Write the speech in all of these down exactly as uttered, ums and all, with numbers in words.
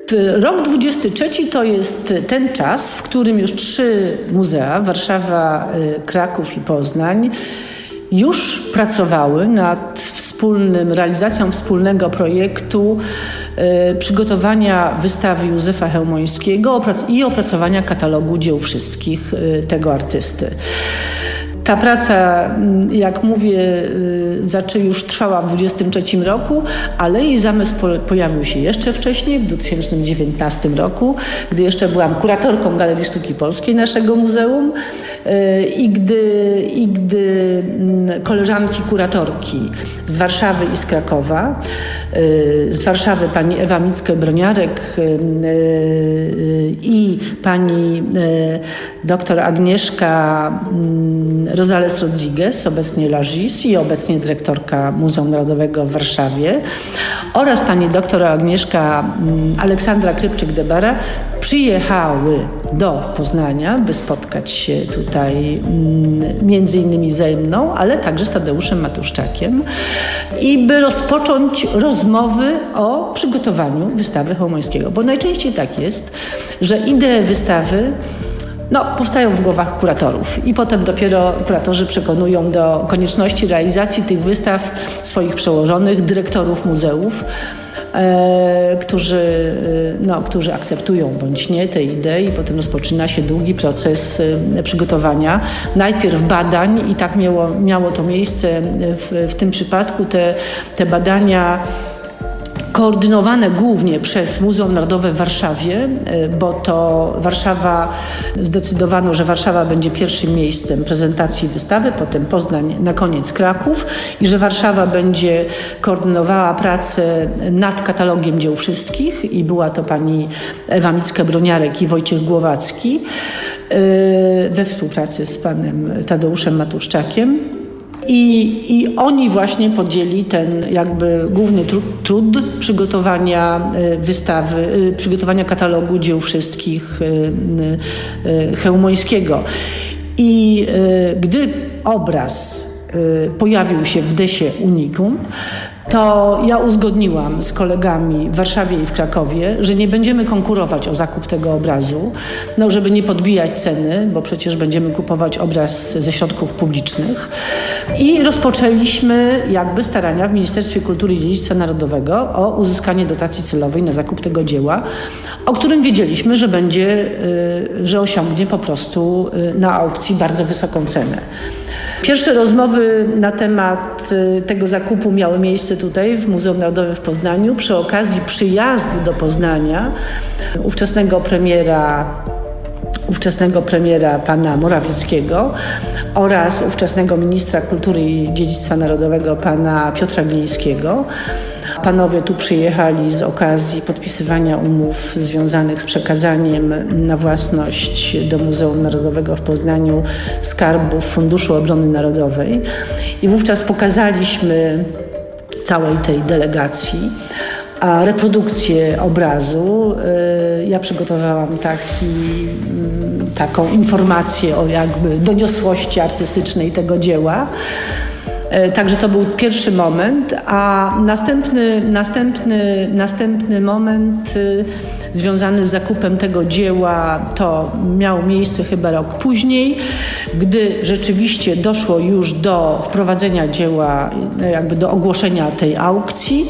Rok dwudziesty trzeci to jest ten czas, w którym już trzy muzea, Warszawa, Kraków i Poznań, już pracowały nad wspólnym, realizacją wspólnego projektu y, przygotowania wystawy Józefa Chełmońskiego i opracowania katalogu dzieł wszystkich y, tego artysty. Ta praca, jak mówię, znaczy już trwała w dwudziestym trzecim roku, ale jej zamysł pojawił się jeszcze wcześniej, w dwa tysiące dziewiętnastym roku, gdy jeszcze byłam kuratorką Galerii Sztuki Polskiej naszego muzeum i gdy, i gdy koleżanki kuratorki z Warszawy i z Krakowa, z Warszawy pani Ewa Mickę-Broniarek i pani doktor Agnieszka Rosales Rodriguez, obecnie Lagis i obecnie dyrektorka Muzeum Narodowego w Warszawie, oraz pani doktor Agnieszka Aleksandra Krybczyk-Debara przyjechały do Poznania, by spotkać się tutaj między innymi ze mną, ale także z Tadeuszem Matuszczakiem i by rozpocząć rozmowy o przygotowaniu wystawy Chełmońskiego. Bo najczęściej tak jest, że idee wystawy No, powstają w głowach kuratorów i potem dopiero kuratorzy przekonują do konieczności realizacji tych wystaw swoich przełożonych, dyrektorów muzeów, e, którzy, no, którzy akceptują bądź nie te idee i potem rozpoczyna się długi proces e, przygotowania. Najpierw badań i tak miało, miało to miejsce w, w tym przypadku. Te, te badania koordynowane głównie przez Muzeum Narodowe w Warszawie, bo to Warszawa, zdecydowano, że Warszawa będzie pierwszym miejscem prezentacji wystawy, potem Poznań, na koniec Kraków i że Warszawa będzie koordynowała pracę nad katalogiem dzieł wszystkich i była to pani Ewa Mickę-Broniarek i Wojciech Głowacki we współpracy z panem Tadeuszem Matuszczakiem. I, I oni właśnie podjęli ten jakby główny tru, trud przygotowania wystawy, przygotowania katalogu dzieł wszystkich Chełmońskiego. I gdy obraz pojawił się w Desie Unicum, to ja uzgodniłam z kolegami w Warszawie i w Krakowie, że nie będziemy konkurować o zakup tego obrazu, no żeby nie podbijać ceny, bo przecież będziemy kupować obraz ze środków publicznych. I rozpoczęliśmy jakby starania w Ministerstwie Kultury i Dziedzictwa Narodowego o uzyskanie dotacji celowej na zakup tego dzieła, o którym wiedzieliśmy, że będzie, że osiągnie po prostu na aukcji bardzo wysoką cenę. Pierwsze rozmowy na temat tego zakupu miały miejsce tutaj w Muzeum Narodowym w Poznaniu przy okazji przyjazdu do Poznania ówczesnego premiera ówczesnego premiera pana Morawieckiego oraz ówczesnego ministra kultury i dziedzictwa narodowego pana Piotra Glińskiego. Panowie tu przyjechali z okazji podpisywania umów związanych z przekazaniem na własność do Muzeum Narodowego w Poznaniu skarbów Funduszu Obrony Narodowej i wówczas pokazaliśmy całej tej delegacji a reprodukcję obrazu. Ja przygotowałam taki, taką informację o jakby doniosłości artystycznej tego dzieła. Także to był pierwszy moment, a następny, następny, następny moment y, związany z zakupem tego dzieła to miało miejsce chyba rok później, gdy rzeczywiście doszło już do wprowadzenia dzieła, jakby do ogłoszenia tej aukcji.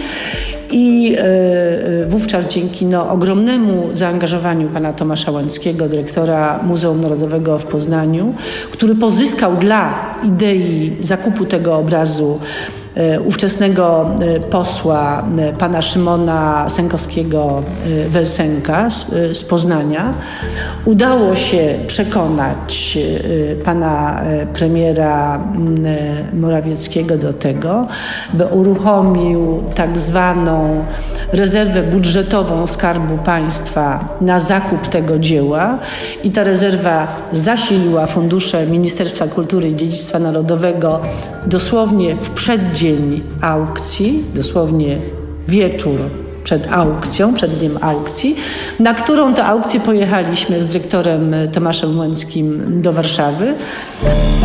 I y, wówczas dzięki no, ogromnemu zaangażowaniu pana Tomasza Łęckiego, dyrektora Muzeum Narodowego w Poznaniu, który pozyskał dla idei zakupu tego obrazu y, ówczesnego y, posła y, pana Szymona Sękowskiego-Welsenka z, y, z Poznania, udało się przekonać y, pana y, premiera y, Morawieckiego do tego, by uruchomił tak zwaną rezerwę budżetową Skarbu Państwa na zakup tego dzieła i ta rezerwa zasiliła fundusze Ministerstwa Kultury i Dziedzictwa Narodowego dosłownie w przeddzień aukcji, dosłownie wieczór przed aukcją, przed dniem aukcji, na którą to aukcję pojechaliśmy z dyrektorem Tomaszem Łęckim do Warszawy.